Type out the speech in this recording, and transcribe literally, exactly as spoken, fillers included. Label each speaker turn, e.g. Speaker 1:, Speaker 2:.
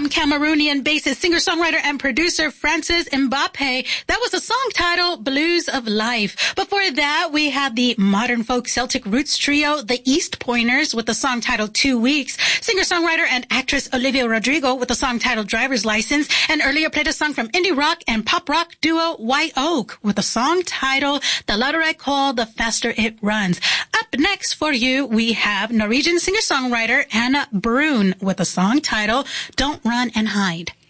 Speaker 1: from Cameroonian bassist, singer-songwriter, and producer Francis Mbappe. That was a song titled Blues of Life. Before that, we had the modern folk Celtic roots trio, the East Pointers, with the song titled Two Weeks. Singer-songwriter and actress Olivia Rodrigo with the song titled Driver's License. And earlier played a song from indie rock and pop rock duo White Oak with the song titled The Louder I Call, The Faster It Runs. Up next for you, we have Norwegian singer-songwriter Anna Brun with a song titled Don't Run and Hide.